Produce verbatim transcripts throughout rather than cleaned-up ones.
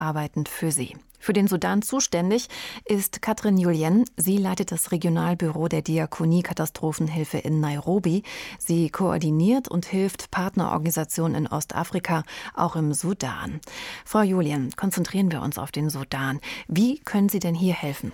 arbeiten für sie. Für den Sudan zuständig ist Katrin Julien. Sie leitet das Regionalbüro der Diakonie Katastrophenhilfe in Nairobi. Sie koordiniert und hilft Partnerorganisationen in Ostafrika, auch im Sudan. Frau Julien, konzentrieren wir uns auf den Sudan. Wie können Sie denn hier helfen?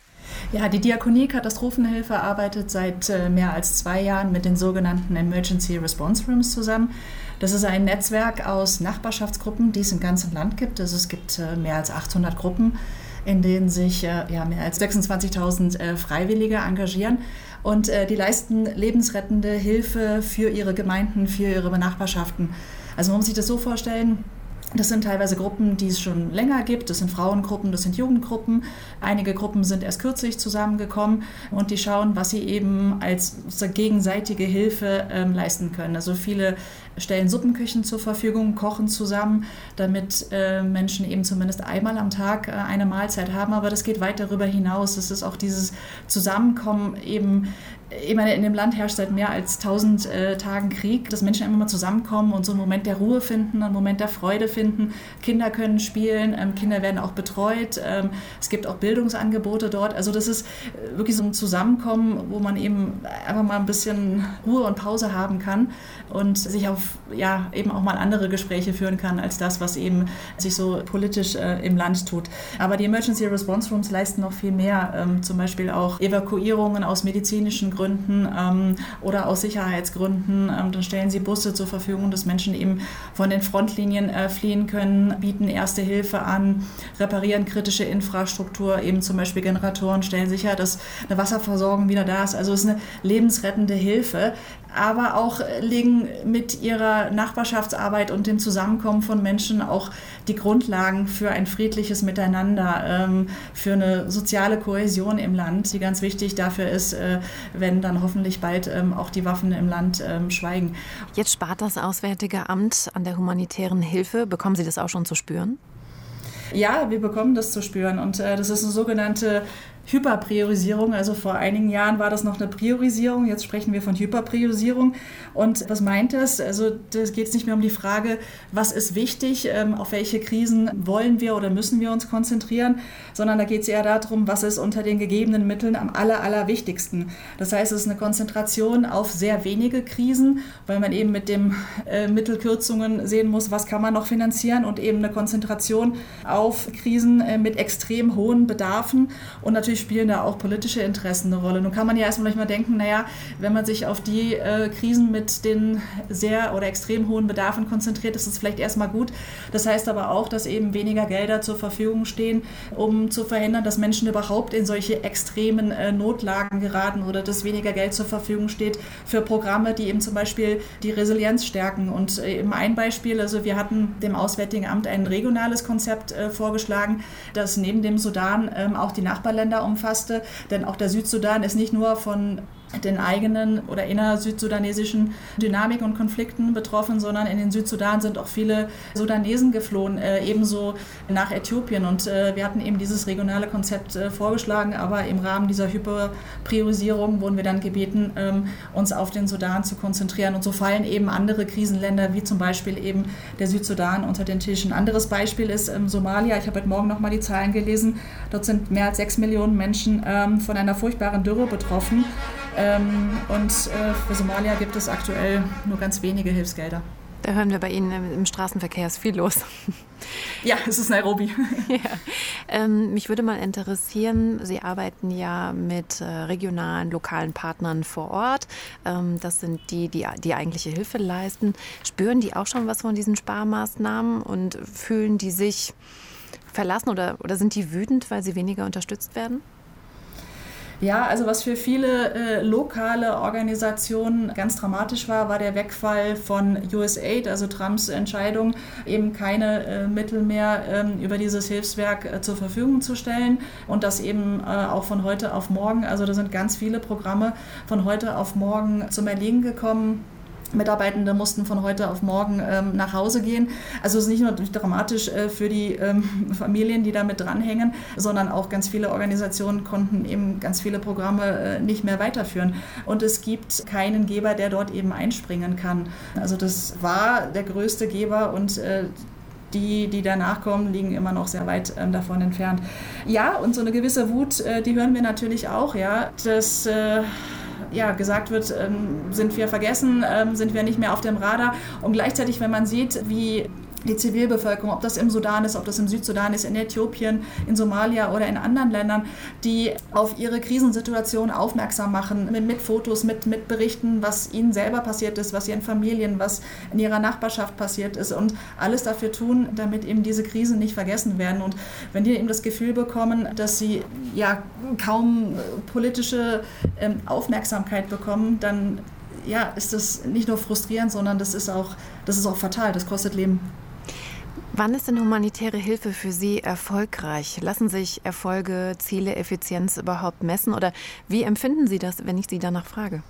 Ja, die Diakonie Katastrophenhilfe arbeitet seit äh, mehr als zwei Jahren mit den sogenannten Emergency Response Rooms zusammen. Das ist ein Netzwerk aus Nachbarschaftsgruppen, die es im ganzen Land gibt. Also es gibt äh, mehr als achthundert Gruppen, in denen sich äh, ja, mehr als sechsundzwanzigtausend äh, Freiwillige engagieren. Und äh, die leisten lebensrettende Hilfe für ihre Gemeinden, für ihre Nachbarschaften. Also man muss sich das so vorstellen. Das sind teilweise Gruppen, die es schon länger gibt. Das sind Frauengruppen, das sind Jugendgruppen. Einige Gruppen sind erst kürzlich zusammengekommen und die schauen, was sie eben als gegenseitige Hilfe ähm, leisten können. Also viele stellen Suppenküchen zur Verfügung, kochen zusammen, damit äh, Menschen eben zumindest einmal am Tag äh, eine Mahlzeit haben. Aber das geht weit darüber hinaus. Es ist auch dieses Zusammenkommen eben. Ich meine, in dem Land herrscht seit mehr als tausend äh, Tagen Krieg, dass Menschen immer mal zusammenkommen und so einen Moment der Ruhe finden, einen Moment der Freude finden. Kinder können spielen, ähm, Kinder werden auch betreut. Ähm, es gibt auch Bildungsangebote dort. Also das ist wirklich so ein Zusammenkommen, wo man eben einfach mal ein bisschen Ruhe und Pause haben kann und sich auf, ja, eben auch mal andere Gespräche führen kann, als das, was eben sich so politisch äh, im Land tut. Aber die Emergency Response Rooms leisten noch viel mehr, ähm, zum Beispiel auch Evakuierungen aus medizinischen Gründen. Gründen ähm, oder aus Sicherheitsgründen. Ähm, dann stellen sie Busse zur Verfügung, dass Menschen eben von den Frontlinien äh, fliehen können, bieten Erste Hilfe an, reparieren kritische Infrastruktur, eben zum Beispiel Generatoren, stellen sicher, dass eine Wasserversorgung wieder da ist. Also es ist eine lebensrettende Hilfe, aber auch legen mit ihrer Nachbarschaftsarbeit und dem Zusammenkommen von Menschen auch die Grundlagen für ein friedliches Miteinander, ähm, für eine soziale Kohäsion im Land, die ganz wichtig dafür ist, äh, wenn dann hoffentlich bald ähm, auch die Waffen im Land ähm, schweigen. Jetzt spart das Auswärtige Amt an der humanitären Hilfe. Bekommen Sie das auch schon zu spüren? Ja, wir bekommen das zu spüren und äh, das ist eine sogenannte Hyperpriorisierung. Also vor einigen Jahren war das noch eine Priorisierung, jetzt sprechen wir von Hyperpriorisierung. Und was meint das? Also das geht nicht mehr um die Frage, was ist wichtig, ähm, auf welche Krisen wollen wir oder müssen wir uns konzentrieren, sondern da geht es eher darum, was ist unter den gegebenen Mitteln am aller, allerwichtigsten. Das heißt, es ist eine Konzentration auf sehr wenige Krisen, weil man eben mit den äh, Mittelkürzungen sehen muss, was kann man noch finanzieren und eben eine Konzentration auf Krisen äh, mit extrem hohen Bedarfen und natürlich spielen da auch politische Interessen eine Rolle. Nun kann man ja erstmal mal denken, naja, wenn man sich auf die äh, Krisen mit den sehr oder extrem hohen Bedarfen konzentriert, ist das vielleicht erstmal gut. Das heißt aber auch, dass eben weniger Gelder zur Verfügung stehen, um zu verhindern, dass Menschen überhaupt in solche extremen äh, Notlagen geraten oder dass weniger Geld zur Verfügung steht für Programme, die eben zum Beispiel die Resilienz stärken. Und äh, eben ein Beispiel, also wir hatten dem Auswärtigen Amt ein regionales Konzept äh, vorgeschlagen, das neben dem Sudan ähm, auch die Nachbarländer umfasste, denn auch der Südsudan ist nicht nur von den eigenen oder innersüdsudanesischen Dynamiken und Konflikten betroffen, sondern in den Südsudan sind auch viele Sudanesen geflohen, äh, ebenso nach Äthiopien. Und äh, wir hatten eben dieses regionale Konzept äh, vorgeschlagen, aber im Rahmen dieser Hyperpriorisierung wurden wir dann gebeten, ähm, uns auf den Sudan zu konzentrieren. Und so fallen eben andere Krisenländer, wie zum Beispiel eben der Südsudan, unter den Tisch. Ein anderes Beispiel ist ähm, Somalia. Ich habe heute Morgen noch mal die Zahlen gelesen. Dort sind mehr als sechs Millionen Menschen ähm, von einer furchtbaren Dürre betroffen. Ähm, und äh, für Somalia gibt es aktuell nur ganz wenige Hilfsgelder. Da hören wir bei Ihnen im, im Straßenverkehr ist viel los. Ja, es ist Nairobi. Ja. Ähm, mich würde mal interessieren, Sie arbeiten ja mit äh, regionalen, lokalen Partnern vor Ort. Ähm, das sind die, die die eigentliche Hilfe leisten. Spüren die auch schon was von diesen Sparmaßnahmen und fühlen die sich verlassen oder, oder sind die wütend, weil sie weniger unterstützt werden? Ja, also was für viele äh, lokale Organisationen ganz dramatisch war, war der Wegfall von U S A I D, also Trumps Entscheidung, eben keine äh, Mittel mehr ähm, über dieses Hilfswerk äh, zur Verfügung zu stellen und das eben äh, auch von heute auf morgen. Also da sind ganz viele Programme von heute auf morgen zum Erliegen gekommen. Mitarbeitende mussten von heute auf morgen ähm, nach Hause gehen. Also es ist nicht nur dramatisch äh, für die ähm, Familien, die da mit dranhängen, sondern auch ganz viele Organisationen konnten eben ganz viele Programme äh, nicht mehr weiterführen. Und es gibt keinen Geber, der dort eben einspringen kann. Also das war der größte Geber und äh, Die, die danach kommen, liegen immer noch sehr weit ähm, davon entfernt. Ja, und so eine gewisse Wut, äh, die hören wir natürlich auch, ja, dass äh, ja, gesagt wird, ähm, sind wir vergessen, ähm, sind wir nicht mehr auf dem Radar. Und gleichzeitig, wenn man sieht, wie die Zivilbevölkerung, ob das im Sudan ist, ob das im Südsudan ist, in Äthiopien, in Somalia oder in anderen Ländern, die auf ihre Krisensituation aufmerksam machen, mit, mit Fotos, mit, mit Berichten, was ihnen selber passiert ist, was ihren Familien, was in ihrer Nachbarschaft passiert ist und alles dafür tun, damit eben diese Krisen nicht vergessen werden. Und wenn die eben das Gefühl bekommen, dass sie ja kaum politische ähm, Aufmerksamkeit bekommen, dann ja, ist das nicht nur frustrierend, sondern das ist auch, das ist auch fatal, das kostet Leben. Wann ist denn humanitäre Hilfe für Sie erfolgreich? Lassen sich Erfolge, Ziele, Effizienz überhaupt messen? Oder wie empfinden Sie das, wenn ich Sie danach frage?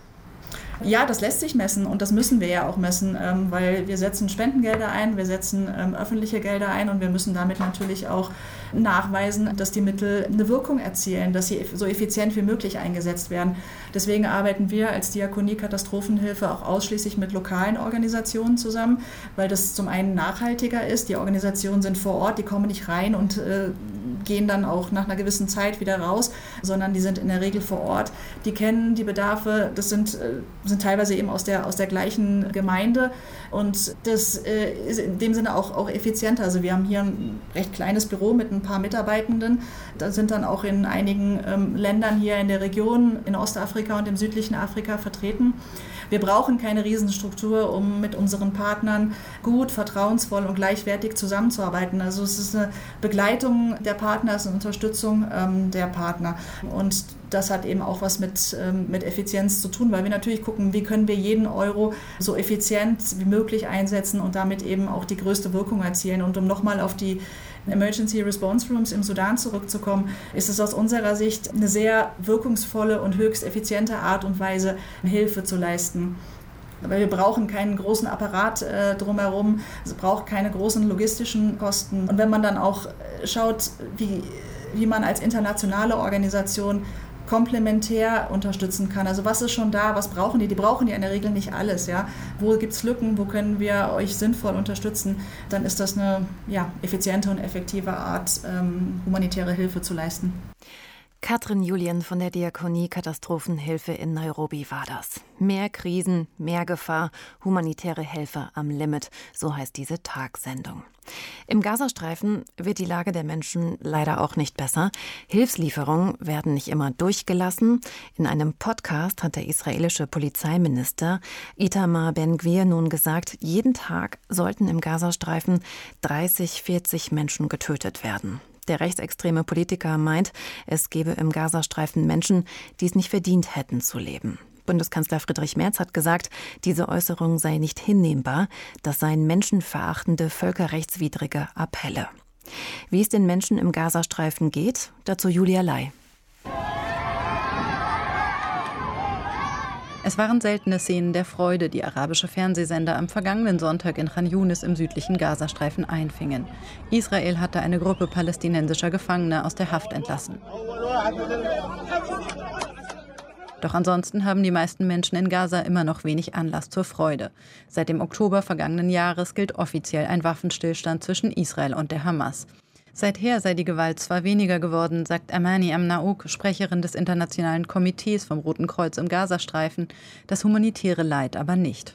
Ja, das lässt sich messen und das müssen wir ja auch messen, ähm, weil wir setzen Spendengelder ein, wir setzen ähm, öffentliche Gelder ein und wir müssen damit natürlich auch nachweisen, dass die Mittel eine Wirkung erzielen, dass sie so effizient wie möglich eingesetzt werden. Deswegen arbeiten wir als Diakonie Katastrophenhilfe auch ausschließlich mit lokalen Organisationen zusammen, weil das zum einen nachhaltiger ist. Die Organisationen sind vor Ort, die kommen nicht rein und äh, gehen dann auch nach einer gewissen Zeit wieder raus, sondern die sind in der Regel vor Ort. Die kennen die Bedarfe, das sind, äh, sind teilweise eben aus der, aus der gleichen Gemeinde und das äh, ist in dem Sinne auch, auch effizienter. Also wir haben hier ein recht kleines Büro mit ein paar Mitarbeitenden. Da sind dann auch in einigen ähm, Ländern hier in der Region, in Ostafrika und im südlichen Afrika vertreten. Wir brauchen keine Riesenstruktur, um mit unseren Partnern gut, vertrauensvoll und gleichwertig zusammenzuarbeiten. Also es ist eine Begleitung der Partner, es ist eine Unterstützung ähm, der Partner. Und das hat eben auch was mit, ähm, mit Effizienz zu tun, weil wir natürlich gucken, wie können wir jeden Euro so effizient wie möglich einsetzen und damit eben auch die größte Wirkung erzielen. Und um nochmal auf die Emergency Response Rooms im Sudan zurückzukommen, ist es aus unserer Sicht eine sehr wirkungsvolle und höchst effiziente Art und Weise, Hilfe zu leisten. Weil wir brauchen keinen großen Apparat äh, drumherum, es braucht keine großen logistischen Kosten. Und wenn man dann auch schaut, wie, wie man als internationale Organisation komplementär unterstützen kann. Also was ist schon da, was brauchen die? Die brauchen ja in der Regel nicht alles. Ja? Wo gibt es Lücken, wo können wir euch sinnvoll unterstützen? Dann ist das eine ja, effiziente und effektive Art, ähm, humanitäre Hilfe zu leisten. Katrin Julien von der Diakonie Katastrophenhilfe in Nairobi war das. Mehr Krisen, mehr Gefahr, humanitäre Hilfe am Limit, so heißt diese Tagsendung. Im Gazastreifen wird die Lage der Menschen leider auch nicht besser. Hilfslieferungen werden nicht immer durchgelassen. In einem Podcast hat der israelische Polizeiminister Itamar Ben-Gvir nun gesagt, jeden Tag sollten im Gazastreifen dreißig, vierzig Menschen getötet werden. Der rechtsextreme Politiker meint, es gebe im Gazastreifen Menschen, die es nicht verdient hätten zu leben. Bundeskanzler Friedrich Merz hat gesagt, diese Äußerung sei nicht hinnehmbar, das seien menschenverachtende, völkerrechtswidrige Appelle. Wie es den Menschen im Gazastreifen geht, dazu Julia Lai. Es waren seltene Szenen der Freude, die arabische Fernsehsender am vergangenen Sonntag in Khan Yunis im südlichen Gazastreifen einfingen. Israel hatte eine Gruppe palästinensischer Gefangener aus der Haft entlassen. Doch ansonsten haben die meisten Menschen in Gaza immer noch wenig Anlass zur Freude. Seit dem Oktober vergangenen Jahres gilt offiziell ein Waffenstillstand zwischen Israel und der Hamas. Seither sei die Gewalt zwar weniger geworden, sagt Amani Amnaouk, Sprecherin des Internationalen Komitees vom Roten Kreuz im Gazastreifen, das humanitäre Leid aber nicht.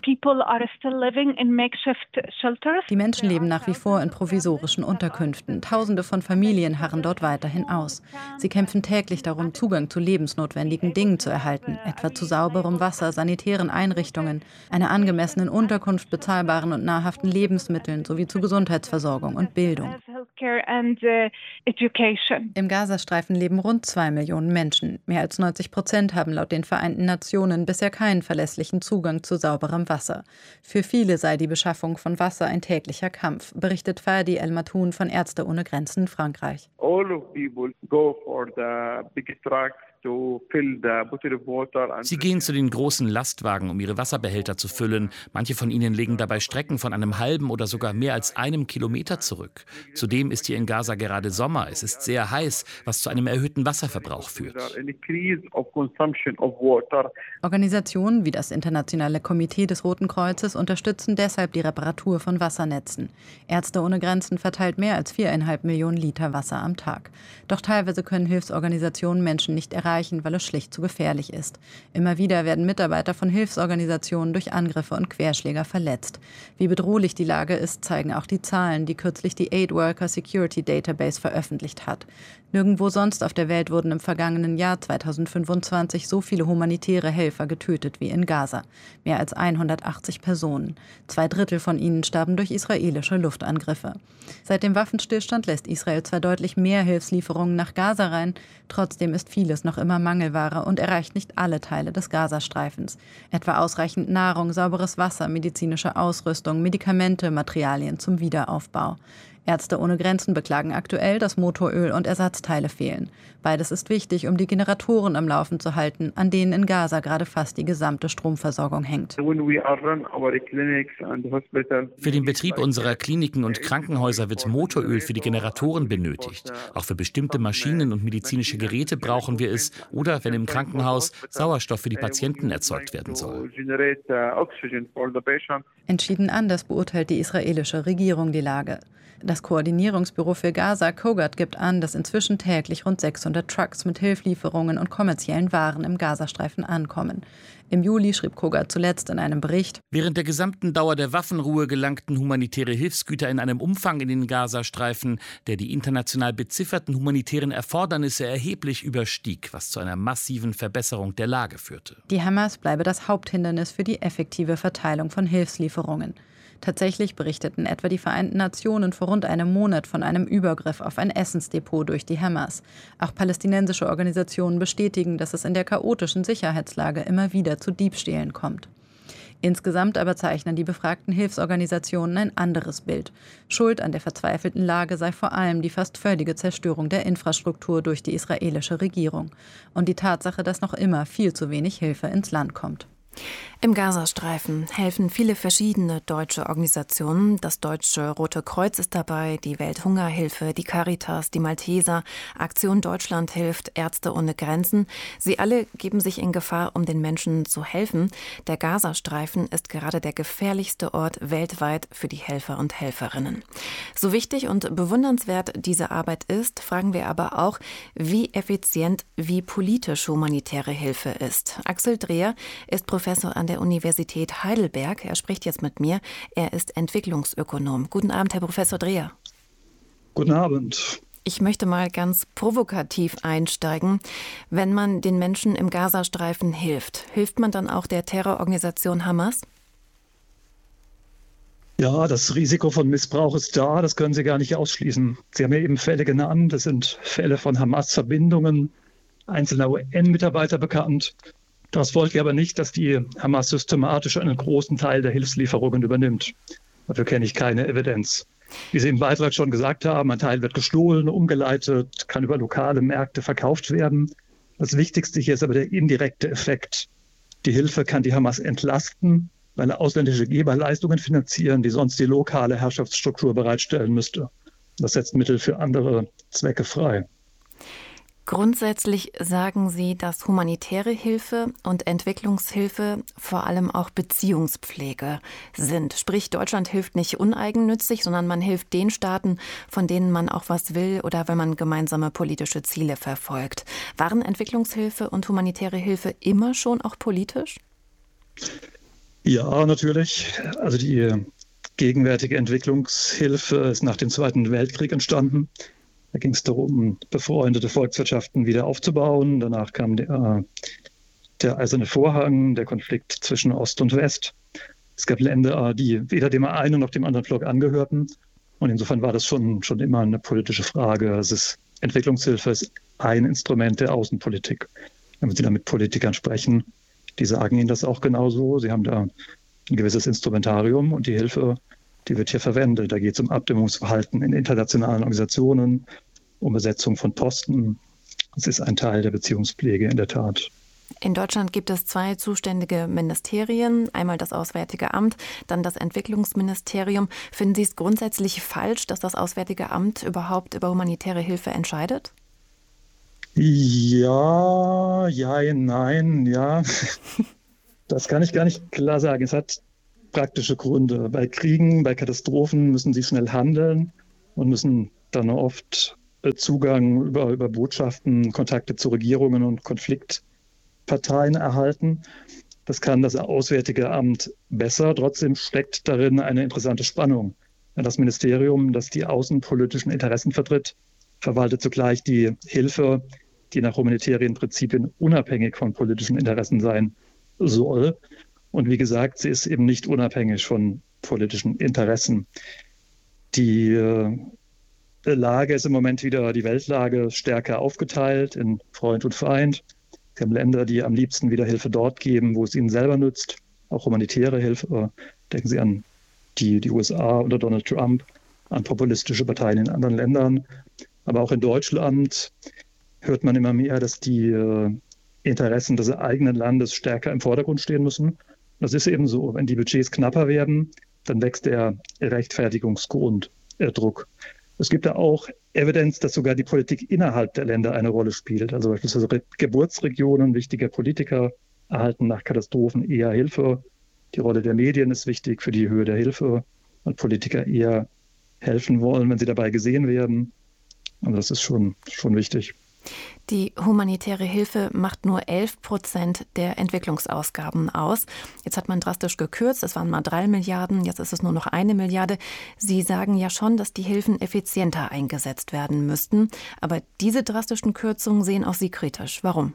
Die Menschen leben nach wie vor in provisorischen Unterkünften. Tausende von Familien harren dort weiterhin aus. Sie kämpfen täglich darum, Zugang zu lebensnotwendigen Dingen zu erhalten, etwa zu sauberem Wasser, sanitären Einrichtungen, einer angemessenen Unterkunft, bezahlbaren und nahrhaften Lebensmitteln sowie zu Gesundheitsversorgung und Bildung. Im Gazastreifen leben rund zwei Millionen Menschen. Mehr als neunzig Prozent haben laut den Vereinten Nationen bisher keinen verlässlichen Zugang zu sauberem Wasser. Für viele sei die Beschaffung von Wasser ein täglicher Kampf, berichtet Fadi El Matoun von Ärzte ohne Grenzen Frankreich. Sie gehen zu den großen Lastwagen, um ihre Wasserbehälter zu füllen. Manche von ihnen legen dabei Strecken von einem halben oder sogar mehr als einem Kilometer zurück. Zudem ist hier in Gaza gerade Sommer. Es ist sehr heiß, was zu einem erhöhten Wasserverbrauch führt. Organisationen wie das Internationale Komitee des Roten Kreuzes unterstützen deshalb die Reparatur von Wassernetzen. Ärzte ohne Grenzen verteilt mehr als viereinhalb Millionen Liter Wasser am Tag. Doch teilweise können Hilfsorganisationen Menschen nicht erreichen, weil es schlicht zu gefährlich ist. Immer wieder werden Mitarbeiter von Hilfsorganisationen durch Angriffe und Querschläger verletzt. Wie bedrohlich die Lage ist, zeigen auch die Zahlen, die kürzlich die Aid Worker Security Database veröffentlicht hat. Nirgendwo sonst auf der Welt wurden im vergangenen Jahr zweitausendfünfundzwanzig so viele humanitäre Helfer getötet wie in Gaza. Mehr als hundertachtzig Personen. Zwei Drittel von ihnen starben durch israelische Luftangriffe. Seit dem Waffenstillstand lässt Israel zwar deutlich mehr Hilfslieferungen nach Gaza rein, trotzdem ist vieles noch immer Mangelware und erreicht nicht alle Teile des Gazastreifens. Etwa ausreichend Nahrung, sauberes Wasser, medizinische Ausrüstung, Medikamente, Materialien zum Wiederaufbau. Ärzte ohne Grenzen beklagen aktuell, dass Motoröl und Ersatzteile fehlen. Beides ist wichtig, um die Generatoren am Laufen zu halten, an denen in Gaza gerade fast die gesamte Stromversorgung hängt. Für den Betrieb unserer Kliniken und Krankenhäuser wird Motoröl für die Generatoren benötigt. Auch für bestimmte Maschinen und medizinische Geräte brauchen wir es oder, wenn im Krankenhaus Sauerstoff für die Patienten erzeugt werden soll. Entschieden anders beurteilt die israelische Regierung die Lage. Das Koordinierungsbüro für Gaza, COGAT, gibt an, dass inzwischen täglich rund sechshundert Trucks mit Hilfslieferungen und kommerziellen Waren im Gazastreifen ankommen. Im Juli schrieb COGAT zuletzt in einem Bericht: Während der gesamten Dauer der Waffenruhe gelangten humanitäre Hilfsgüter in einem Umfang in den Gazastreifen, der die international bezifferten humanitären Erfordernisse erheblich überstieg, was zu einer massiven Verbesserung der Lage führte. Die Hamas bleibe das Haupthindernis für die effektive Verteilung von Hilfslieferungen. Tatsächlich berichteten etwa die Vereinten Nationen vor rund einem Monat von einem Übergriff auf ein Essensdepot durch die Hamas. Auch palästinensische Organisationen bestätigen, dass es in der chaotischen Sicherheitslage immer wieder zu Diebstählen kommt. Insgesamt aber zeichnen die befragten Hilfsorganisationen ein anderes Bild. Schuld an der verzweifelten Lage sei vor allem die fast völlige Zerstörung der Infrastruktur durch die israelische Regierung und die Tatsache, dass noch immer viel zu wenig Hilfe ins Land kommt. Im Gazastreifen helfen viele verschiedene deutsche Organisationen. Das Deutsche Rote Kreuz ist dabei, die Welthungerhilfe, die Caritas, die Malteser, Aktion Deutschland hilft, Ärzte ohne Grenzen. Sie alle geben sich in Gefahr, um den Menschen zu helfen. Der Gazastreifen ist gerade der gefährlichste Ort weltweit für die Helfer und Helferinnen. So wichtig und bewundernswert diese Arbeit ist, fragen wir aber auch, wie effizient, wie politisch humanitäre Hilfe ist. Axel Dreher ist Professor an der Universität Heidelberg. Er spricht jetzt mit mir. Er ist Entwicklungsökonom. Guten Abend, Herr Professor Dreher. Guten Abend. Ich möchte mal ganz provokativ einsteigen. Wenn man den Menschen im Gazastreifen hilft, hilft man dann auch der Terrororganisation Hamas? Ja, das Risiko von Missbrauch ist da, das können Sie gar nicht ausschließen. Sie haben ja eben Fälle genannt, das sind Fälle von Hamas-Verbindungen, einzelner U N-Mitarbeiter bekannt. Das folgt aber nicht, dass die Hamas systematisch einen großen Teil der Hilfslieferungen übernimmt. Dafür kenne ich keine Evidenz. Wie Sie im Beitrag schon gesagt haben, ein Teil wird gestohlen, umgeleitet, kann über lokale Märkte verkauft werden. Das Wichtigste hier ist aber der indirekte Effekt. Die Hilfe kann die Hamas entlasten, weil ausländische Geber Leistungen finanzieren, die sonst die lokale Herrschaftsstruktur bereitstellen müsste. Das setzt Mittel für andere Zwecke frei. Grundsätzlich sagen Sie, dass humanitäre Hilfe und Entwicklungshilfe vor allem auch Beziehungspflege sind. Sprich, Deutschland hilft nicht uneigennützig, sondern man hilft den Staaten, von denen man auch was will oder wenn man gemeinsame politische Ziele verfolgt. Waren Entwicklungshilfe und humanitäre Hilfe immer schon auch politisch? Ja, natürlich. Also die gegenwärtige Entwicklungshilfe ist nach dem Zweiten Weltkrieg entstanden. Da ging es darum, befreundete Volkswirtschaften wieder aufzubauen. Danach kam der, der Eiserne Vorhang, der Konflikt zwischen Ost und West. Es gab Länder, die weder dem einen noch dem anderen Block angehörten. Und insofern war das schon, schon immer eine politische Frage. Es ist, Entwicklungshilfe ist ein Instrument der Außenpolitik. Wenn Sie da mit Politikern sprechen, die sagen Ihnen das auch genauso. Sie haben da ein gewisses Instrumentarium und die Hilfe, die wird hier verwendet. Da geht es um Abstimmungsverhalten in internationalen Organisationen, um Besetzung von Posten, Es ist ein Teil der Beziehungspflege in der Tat. In Deutschland gibt es zwei zuständige Ministerien, einmal das Auswärtige Amt, dann das Entwicklungsministerium. Finden Sie es grundsätzlich falsch, dass das Auswärtige Amt überhaupt über humanitäre Hilfe entscheidet? Ja, ja, nein, ja. Das kann ich gar nicht klar sagen. Es hat praktische Gründe. Bei Kriegen, bei Katastrophen müssen sie schnell handeln und müssen dann oft Zugang über, über Botschaften, Kontakte zu Regierungen und Konfliktparteien erhalten. Das kann das Auswärtige Amt besser. Trotzdem steckt darin eine interessante Spannung. Das Ministerium, das die außenpolitischen Interessen vertritt, verwaltet zugleich die Hilfe, die nach humanitären Prinzipien unabhängig von politischen Interessen sein soll. Und wie gesagt, sie ist eben nicht unabhängig von politischen Interessen. Die äh, Lage ist im Moment wieder, die Weltlage stärker aufgeteilt in Freund und Feind. Sie haben Länder, die am liebsten wieder Hilfe dort geben, wo es ihnen selber nützt, auch humanitäre Hilfe. Denken Sie an die, die U S A unter Donald Trump, an populistische Parteien in anderen Ländern. Aber auch in Deutschland hört man immer mehr, dass die äh, Interessen des eigenen Landes stärker im Vordergrund stehen müssen. Das ist eben so. Wenn die Budgets knapper werden, dann wächst der Rechtfertigungsgrund, der Druck. Es gibt da auch Evidenz, dass sogar die Politik innerhalb der Länder eine Rolle spielt. Also beispielsweise Geburtsregionen wichtiger Politiker erhalten nach Katastrophen eher Hilfe. Die Rolle der Medien ist wichtig für die Höhe der Hilfe, weil Politiker eher helfen wollen, wenn sie dabei gesehen werden. Und das ist schon, schon wichtig. Die humanitäre Hilfe macht nur elf Prozent der Entwicklungsausgaben aus. Jetzt hat man drastisch gekürzt, es waren mal drei Milliarden, jetzt ist es nur noch eine Milliarde. Sie sagen ja schon, dass die Hilfen effizienter eingesetzt werden müssten. Aber diese drastischen Kürzungen sehen auch Sie kritisch. Warum?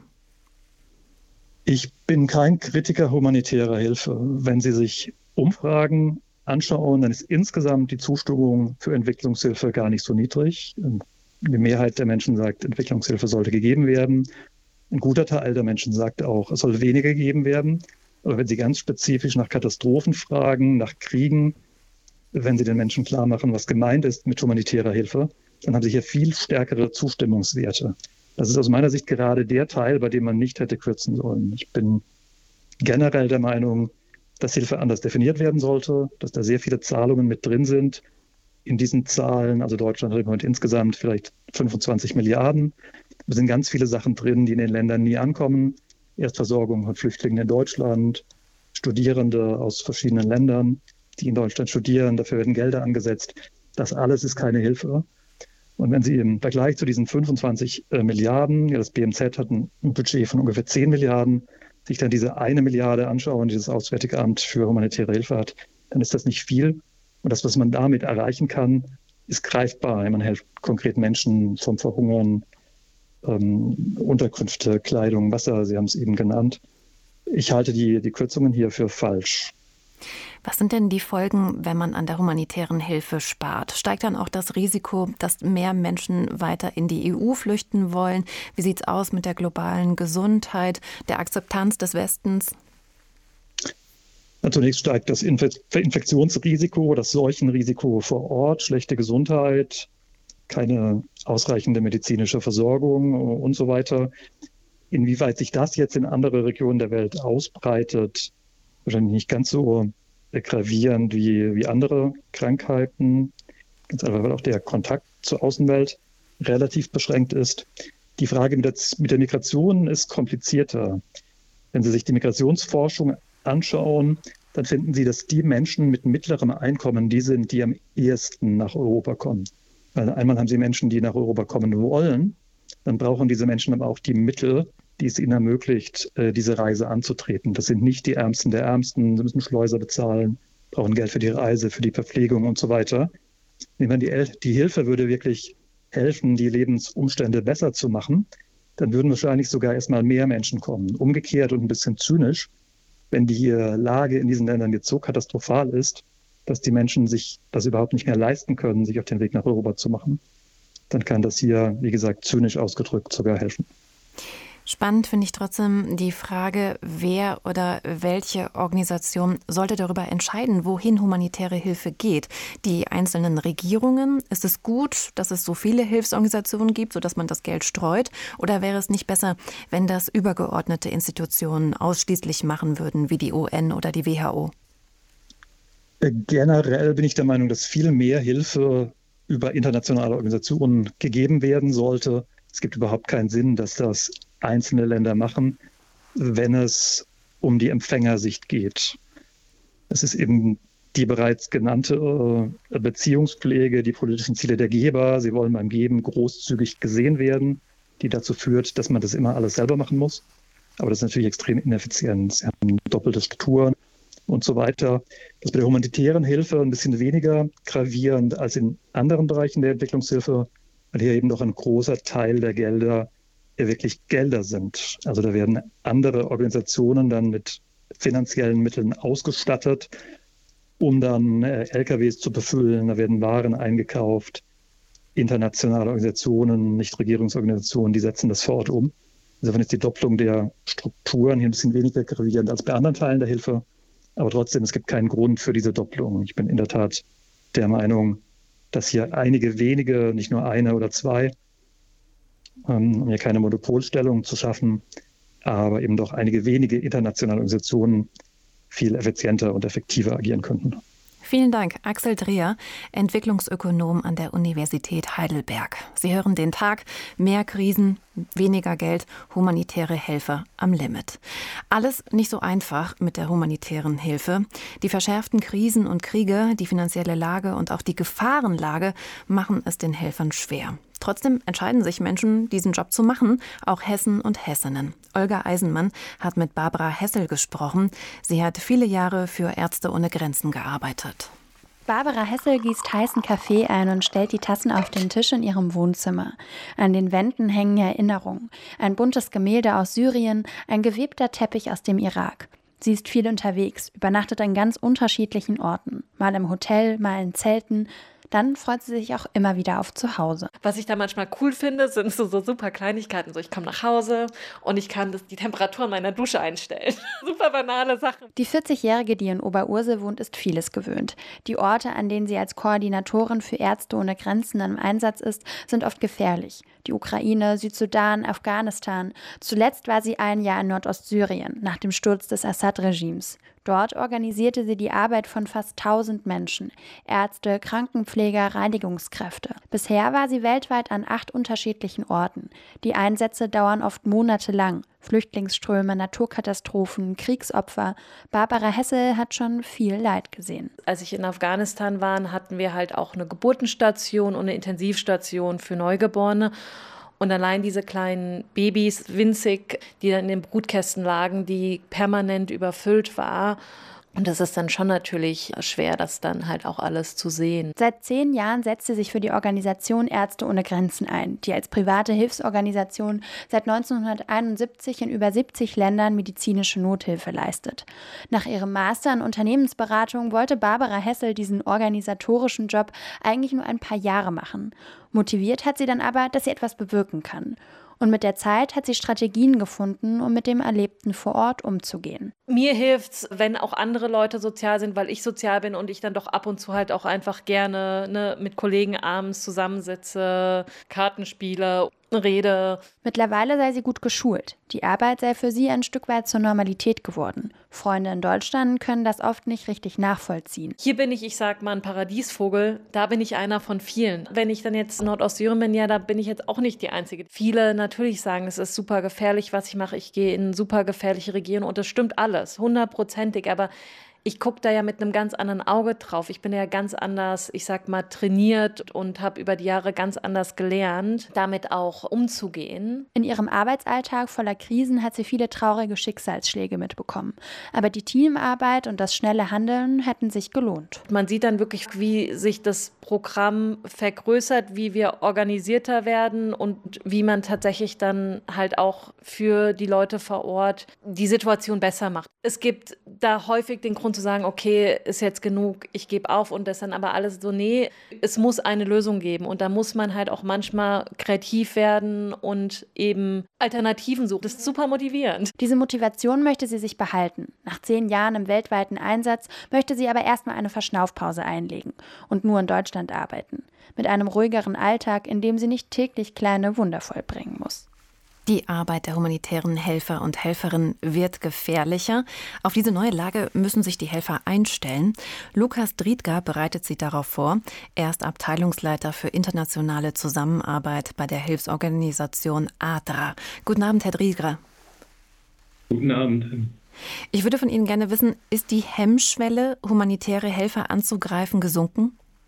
Ich bin kein Kritiker humanitärer Hilfe. Wenn Sie sich Umfragen anschauen, dann ist insgesamt die Zustimmung für Entwicklungshilfe gar nicht so niedrig. Die Mehrheit der Menschen sagt, Entwicklungshilfe sollte gegeben werden. Ein guter Teil der Menschen sagt auch, es soll weniger gegeben werden. Aber wenn Sie ganz spezifisch nach Katastrophen fragen, nach Kriegen, wenn Sie den Menschen klar machen, was gemeint ist mit humanitärer Hilfe, dann haben Sie hier viel stärkere Zustimmungswerte. Das ist aus meiner Sicht gerade der Teil, bei dem man nicht hätte kürzen sollen. Ich bin generell der Meinung, dass Hilfe anders definiert werden sollte, dass da sehr viele Zahlungen mit drin sind. In diesen Zahlen, also Deutschland hat im Moment insgesamt vielleicht fünfundzwanzig Milliarden. Da sind ganz viele Sachen drin, die in den Ländern nie ankommen. Erstversorgung von Flüchtlingen in Deutschland, Studierende aus verschiedenen Ländern, die in Deutschland studieren, dafür werden Gelder angesetzt. Das alles ist keine Hilfe. Und wenn Sie im Vergleich zu diesen fünfundzwanzig äh, Milliarden, ja, das B M Z hat ein Budget von ungefähr zehn Milliarden, sich dann diese eine Milliarde anschauen, die das Auswärtige Amt für humanitäre Hilfe hat, dann ist das nicht viel. Und das, was man damit erreichen kann, ist greifbar. Man hilft konkret Menschen vom Verhungern, ähm, Unterkünfte, Kleidung, Wasser, Sie haben es eben genannt. Ich halte die, die Kürzungen hier für falsch. Was sind denn die Folgen, wenn man an der humanitären Hilfe spart? Steigt dann auch das Risiko, dass mehr Menschen weiter in die E U flüchten wollen? Wie sieht es aus mit der globalen Gesundheit, der Akzeptanz des Westens? Zunächst steigt das Infektionsrisiko, das Seuchenrisiko vor Ort, schlechte Gesundheit, keine ausreichende medizinische Versorgung und so weiter. Inwieweit sich das jetzt in andere Regionen der Welt ausbreitet, wahrscheinlich nicht ganz so gravierend wie, wie andere Krankheiten, ganz einfach, weil auch der Kontakt zur Außenwelt relativ beschränkt ist. Die Frage mit der, mit der Migration ist komplizierter. Wenn Sie sich die Migrationsforschung anschauen, dann finden Sie, dass die Menschen mit mittlerem Einkommen die sind, die am ehesten nach Europa kommen. Weil einmal haben Sie Menschen, die nach Europa kommen wollen, dann brauchen diese Menschen aber auch die Mittel, die es ihnen ermöglicht, diese Reise anzutreten. Das sind nicht die Ärmsten der Ärmsten, sie müssen Schleuser bezahlen, brauchen Geld für die Reise, für die Verpflegung und so weiter. Wenn die, El- die Hilfe würde wirklich helfen, die Lebensumstände besser zu machen, dann würden wahrscheinlich sogar erstmal mehr Menschen kommen. Umgekehrt und ein bisschen zynisch, wenn die Lage in diesen Ländern jetzt so katastrophal ist, dass die Menschen sich das überhaupt nicht mehr leisten können, sich auf den Weg nach Europa zu machen, dann kann das hier, wie gesagt, zynisch ausgedrückt sogar helfen. Spannend finde ich trotzdem die Frage, wer oder welche Organisation sollte darüber entscheiden, wohin humanitäre Hilfe geht. Die einzelnen Regierungen? Ist es gut, dass es so viele Hilfsorganisationen gibt, sodass man das Geld streut? Oder wäre es nicht besser, wenn das übergeordnete Institutionen ausschließlich machen würden, wie die U N oder die W H O? Generell bin ich der Meinung, dass viel mehr Hilfe über internationale Organisationen gegeben werden sollte. Es gibt überhaupt keinen Sinn, dass das einzelne Länder machen, wenn es um die Empfängersicht geht. Es ist eben die bereits genannte äh, Beziehungspflege, die politischen Ziele der Geber. Sie wollen beim Geben großzügig gesehen werden, die dazu führt, dass man das immer alles selber machen muss. Aber das ist natürlich extrem ineffizient. Sie haben doppelte Strukturen und so weiter. Das ist bei der humanitären Hilfe ein bisschen weniger gravierend als in anderen Bereichen der Entwicklungshilfe, weil hier eben doch ein großer Teil der Gelder ja wirklich Gelder sind. Also da werden andere Organisationen dann mit finanziellen Mitteln ausgestattet, um dann äh, L K Ws zu befüllen. Da werden Waren eingekauft. Internationale Organisationen, Nichtregierungsorganisationen, die setzen das vor Ort um. Insofern ist die Doppelung der Strukturen hier ein bisschen weniger gravierend als bei anderen Teilen der Hilfe. Aber trotzdem, es gibt keinen Grund für diese Doppelung. Ich bin in der Tat der Meinung, dass hier einige wenige, nicht nur eine oder zwei, um hier keine Monopolstellung zu schaffen, aber eben doch einige wenige internationale Organisationen viel effizienter und effektiver agieren könnten. Vielen Dank, Axel Dreher, Entwicklungsökonom an der Universität Heidelberg. Sie hören den Tag, mehr Krisen, weniger Geld, humanitäre Helfer am Limit. Alles nicht so einfach mit der humanitären Hilfe. Die verschärften Krisen und Kriege, die finanzielle Lage und auch die Gefahrenlage machen es den Helfern schwer. Trotzdem entscheiden sich Menschen, diesen Job zu machen, auch Hessen und Hessinnen. Olga Eisenmann hat mit Barbara Hessel gesprochen. Sie hat viele Jahre für Ärzte ohne Grenzen gearbeitet. Barbara Hessel gießt heißen Kaffee ein und stellt die Tassen auf den Tisch in ihrem Wohnzimmer. An den Wänden hängen Erinnerungen. Ein buntes Gemälde aus Syrien, ein gewebter Teppich aus dem Irak. Sie ist viel unterwegs, übernachtet an ganz unterschiedlichen Orten. Mal im Hotel, mal in Zelten. Dann freut sie sich auch immer wieder auf Zuhause. Was ich da manchmal cool finde, sind so, so super Kleinigkeiten. So, ich komme nach Hause und ich kann das, die Temperatur in meiner Dusche einstellen. Super banale Sachen. Die vierzigjährige, die in Oberursel wohnt, ist vieles gewöhnt. Die Orte, an denen sie als Koordinatorin für Ärzte ohne Grenzen im Einsatz ist, sind oft gefährlich. Die Ukraine, Südsudan, Afghanistan. Zuletzt war sie ein Jahr in Nordostsyrien, nach dem Sturz des Assad-Regimes. Dort organisierte sie die Arbeit von fast tausend Menschen. Ärzte, Krankenpfleger, Reinigungskräfte. Bisher war sie weltweit an acht unterschiedlichen Orten. Die Einsätze dauern oft monatelang. Flüchtlingsströme, Naturkatastrophen, Kriegsopfer. Barbara Hessel hat schon viel Leid gesehen. Als ich in Afghanistan war, hatten wir halt auch eine Geburtenstation und eine Intensivstation für Neugeborene. Und allein diese kleinen Babys, winzig, die dann in den Brutkästen lagen, die permanent überfüllt war. Und das ist dann schon natürlich schwer, das dann halt auch alles zu sehen. Seit zehn Jahren setzt sie sich für die Organisation Ärzte ohne Grenzen ein, die als private Hilfsorganisation seit neunzehnhunderteinundsiebzig in über siebzig Ländern medizinische Nothilfe leistet. Nach ihrem Master in Unternehmensberatung wollte Barbara Hessel diesen organisatorischen Job eigentlich nur ein paar Jahre machen. Motiviert hat sie dann aber, dass sie etwas bewirken kann. Und mit der Zeit hat sie Strategien gefunden, um mit dem Erlebten vor Ort umzugehen. Mir hilft's, wenn auch andere Leute sozial sind, weil ich sozial bin und ich dann doch ab und zu halt auch einfach gerne ne, mit Kollegen abends zusammensitze, Karten spiele, rede. Mittlerweile sei sie gut geschult. Die Arbeit sei für sie ein Stück weit zur Normalität geworden. Freunde in Deutschland können das oft nicht richtig nachvollziehen. Hier bin ich, ich sag mal, ein Paradiesvogel. Da bin ich einer von vielen. Wenn ich dann jetzt in Nordostsyrien bin, ja, da bin ich jetzt auch nicht die Einzige. Viele natürlich sagen, es ist super gefährlich, was ich mache. Ich gehe in super gefährliche Regionen und das stimmt alles, hundertprozentig. Aber ich gucke da ja mit einem ganz anderen Auge drauf. Ich bin ja ganz anders, ich sag mal, trainiert und habe über die Jahre ganz anders gelernt, damit auch umzugehen. In ihrem Arbeitsalltag voller Krisen hat sie viele traurige Schicksalsschläge mitbekommen. Aber die Teamarbeit und das schnelle Handeln hätten sich gelohnt. Man sieht dann wirklich, wie sich das Programm vergrößert, wie wir organisierter werden und wie man tatsächlich dann halt auch für die Leute vor Ort die Situation besser macht. Es gibt da häufig den Grund zu sagen, okay, ist jetzt genug, ich gebe auf und das dann aber alles so, nee, es muss eine Lösung geben und da muss man halt auch manchmal kreativ werden und eben Alternativen suchen. Das ist super motivierend. Diese Motivation möchte sie sich behalten. Nach zehn Jahren im weltweiten Einsatz möchte sie aber erstmal eine Verschnaufpause einlegen und nur in Deutschland arbeiten. Mit einem ruhigeren Alltag, in dem sie nicht täglich kleine Wunder vollbringen muss. Die Arbeit der humanitären Helfer und Helferinnen wird gefährlicher. Auf diese neue Lage müssen sich die Helfer einstellen. Lukas Driedger bereitet sie darauf vor. Er ist Abteilungsleiter für internationale Zusammenarbeit bei der Hilfsorganisation A D R A. Guten Abend, Herr Driedger. Guten Abend. Ich würde von Ihnen gerne wissen, ist die Hemmschwelle, humanitäre Helfer anzugreifen, gesunken?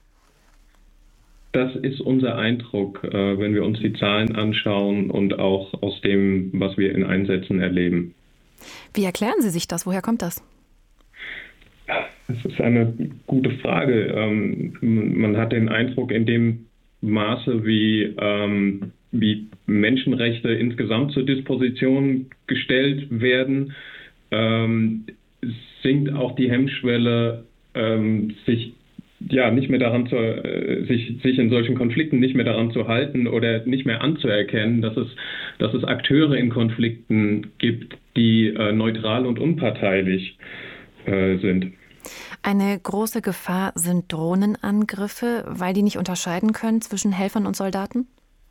Das ist unser Eindruck, wenn wir uns die Zahlen anschauen und auch aus dem, was wir in Einsätzen erleben. Wie erklären Sie sich das? Woher kommt das? Das ist eine gute Frage. Man hat den Eindruck, in dem Maße, wie, wie Menschenrechte insgesamt zur Disposition gestellt werden, sinkt auch die Hemmschwelle, sich ja, nicht mehr daran zu, äh, sich, sich in solchen Konflikten nicht mehr daran zu halten oder nicht mehr anzuerkennen, dass es, dass es Akteure in Konflikten gibt, die äh, neutral und unparteilich äh, sind. Eine große Gefahr sind Drohnenangriffe, weil die nicht unterscheiden können zwischen Helfern und Soldaten?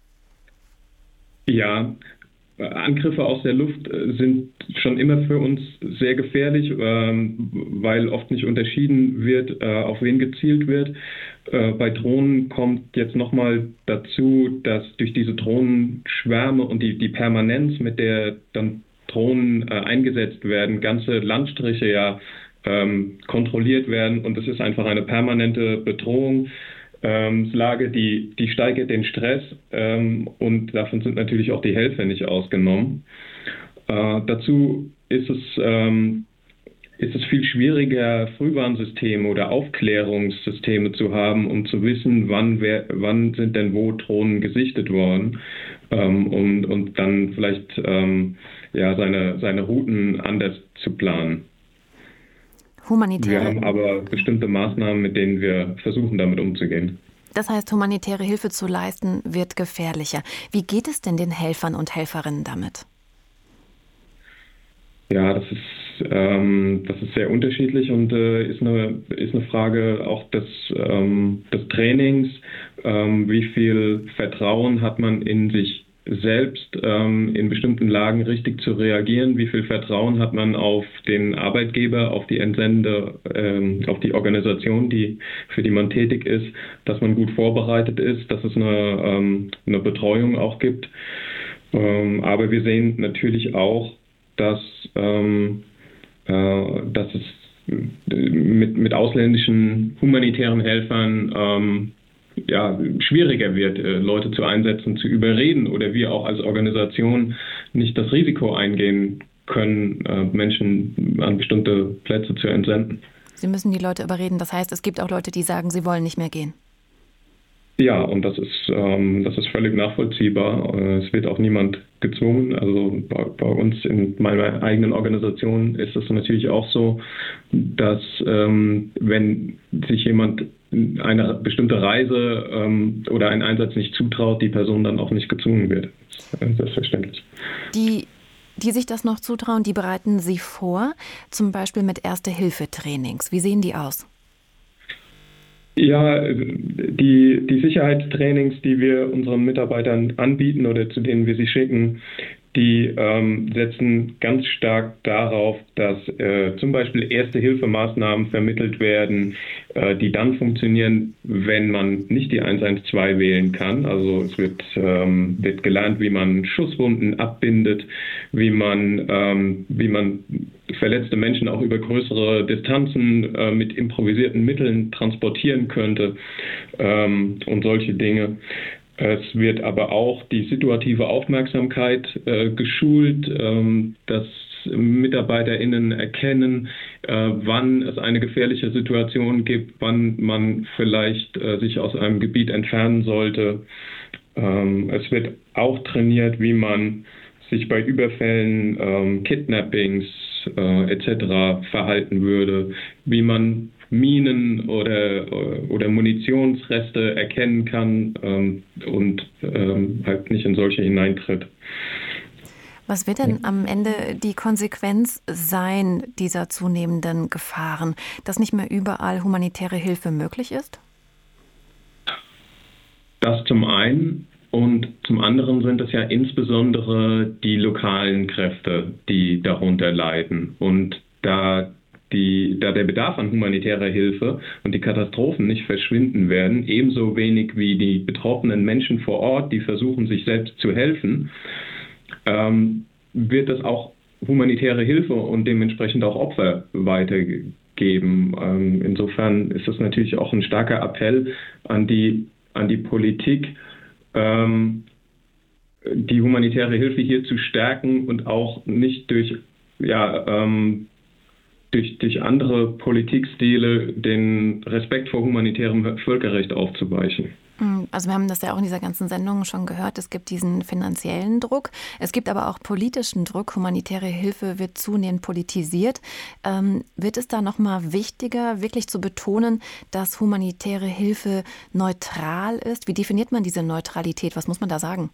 Ja, Angriffe aus der Luft sind schon immer für uns sehr gefährlich, weil oft nicht unterschieden wird, auf wen gezielt wird. Bei Drohnen kommt jetzt nochmal dazu, dass durch diese Drohnenschwärme und die, die Permanenz, mit der dann Drohnen eingesetzt werden, ganze Landstriche ja kontrolliert werden und es ist einfach eine permanente Bedrohung. Ähm, Lage, die, die steigert den Stress ähm, und davon sind natürlich auch die Helfer nicht ausgenommen. Äh, dazu ist es, ähm, ist es viel schwieriger, Frühwarnsysteme oder Aufklärungssysteme zu haben, um zu wissen, wann, wer, wann sind denn wo Drohnen gesichtet worden ähm, und, und dann vielleicht ähm, ja, seine, seine Routen anders zu planen. Humanitäre. Wir haben aber bestimmte Maßnahmen, mit denen wir versuchen, damit umzugehen. Das heißt, humanitäre Hilfe zu leisten, wird gefährlicher. Wie geht es denn den Helfern und Helferinnen damit? Ja, das ist, ähm, das ist sehr unterschiedlich und äh, ist, eine, ist eine Frage auch des, ähm, des Trainings. Ähm, wie viel Vertrauen hat man in sich selbst, ähm, in bestimmten Lagen richtig zu reagieren? Wie viel Vertrauen hat man auf den Arbeitgeber, auf die Entsende, ähm, auf die Organisation, die, für die man tätig ist, dass man gut vorbereitet ist, dass es eine, ähm, eine Betreuung auch gibt. Ähm, aber wir sehen natürlich auch, dass, ähm, äh, dass es mit, mit ausländischen humanitären Helfern ähm, ja, schwieriger wird, Leute zu einsetzen, zu überreden oder wir auch als Organisation nicht das Risiko eingehen können, Menschen an bestimmte Plätze zu entsenden. Sie müssen die Leute überreden. Das heißt, es gibt auch Leute, die sagen, sie wollen nicht mehr gehen. Ja, und das ist, ähm, das ist völlig nachvollziehbar. Es wird auch niemand gezwungen. Also bei, bei uns in meiner eigenen Organisation ist es natürlich auch so, dass ähm, wenn sich jemand eine bestimmte Reise ähm, oder einen Einsatz nicht zutraut, die Person dann auch nicht gezwungen wird. Das ist selbstverständlich. Die, die sich das noch zutrauen, die bereiten Sie vor, zum Beispiel mit Erste-Hilfe-Trainings. Wie sehen die aus? Ja, die, die Sicherheitstrainings, die wir unseren Mitarbeitern anbieten oder zu denen wir sie schicken, die ähm, setzen ganz stark darauf, dass äh, zum Beispiel Erste-Hilfe-Maßnahmen vermittelt werden, äh, die dann funktionieren, wenn man nicht die eins eins zwei wählen kann. Also es wird, ähm, wird gelernt, wie man Schusswunden abbindet, wie man, ähm, wie man verletzte Menschen auch über größere Distanzen äh, mit improvisierten Mitteln transportieren könnte ähm, und solche Dinge. Es wird aber auch die situative Aufmerksamkeit äh, geschult, ähm, dass MitarbeiterInnen erkennen, äh, wann es eine gefährliche Situation gibt, wann man vielleicht äh, sich aus einem Gebiet entfernen sollte. Ähm, es wird auch trainiert, wie man sich bei Überfällen, ähm, Kidnappings äh, et cetera verhalten würde, wie man Minen oder, oder Munitionsreste erkennen kann ähm, und ähm, halt nicht in solche hineintritt. Was wird denn am Ende die Konsequenz sein dieser zunehmenden Gefahren, dass nicht mehr überall humanitäre Hilfe möglich ist? Das zum einen. Und zum anderen sind es ja insbesondere die lokalen Kräfte, die darunter leiden. Und da, die, da der Bedarf an humanitärer Hilfe und die Katastrophen nicht verschwinden werden, ebenso wenig wie die betroffenen Menschen vor Ort, die versuchen, sich selbst zu helfen, ähm, wird es auch humanitäre Hilfe und dementsprechend auch Opfer weitergeben. Ähm, insofern ist es natürlich auch ein starker Appell an die, an die Politik, ähm, die humanitäre Hilfe hier zu stärken und auch nicht durch, ja, ähm, durch, durch andere Politikstile den Respekt vor humanitärem Völkerrecht aufzuweichen. Also wir haben das ja auch in dieser ganzen Sendung schon gehört, es gibt diesen finanziellen Druck, es gibt aber auch politischen Druck, humanitäre Hilfe wird zunehmend politisiert. Ähm, wird es da nochmal wichtiger, wirklich zu betonen, dass humanitäre Hilfe neutral ist? Wie definiert man diese Neutralität? Was muss man da sagen?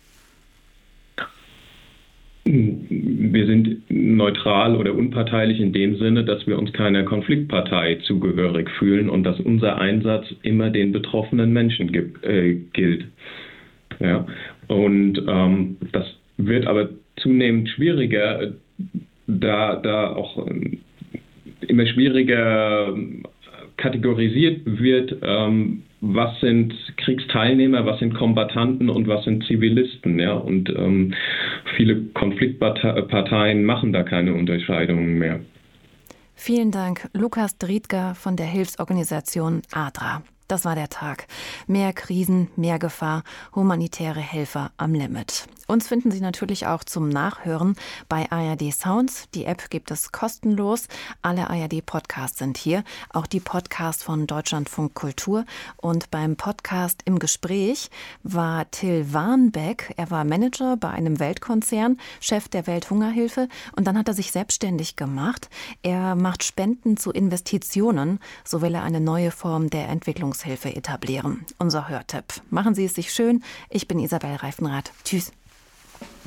Wir sind neutral oder unparteilich in dem Sinne, dass wir uns keiner Konfliktpartei zugehörig fühlen und dass unser Einsatz immer den betroffenen Menschen gibt, äh, gilt. Ja. Und ähm, das wird aber zunehmend schwieriger, da, da auch äh, immer schwieriger kategorisiert wird, ähm, was sind Kriegsteilnehmer, was sind Kombattanten und was sind Zivilisten. Ja? Und ähm, viele Konfliktparteien machen da keine Unterscheidungen mehr. Vielen Dank, Lukas Driedger von der Hilfsorganisation ADRA. Das war der Tag. Mehr Krisen, mehr Gefahr, humanitäre Helfer am Limit. Uns finden Sie natürlich auch zum Nachhören bei A R D Sounds. Die App gibt es kostenlos. Alle A R D-Podcasts sind hier, auch die Podcasts von Deutschlandfunk Kultur. Und beim Podcast Im Gespräch war Till Warnbeck. Er war Manager bei einem Weltkonzern, Chef der Welthungerhilfe. Und dann hat er sich selbstständig gemacht. Er macht Spenden zu Investitionen. So will er eine neue Form der Entwicklungshilfe etablieren. Unser Hörtipp. Machen Sie es sich schön. Ich bin Isabel Reifenrath. Tschüss.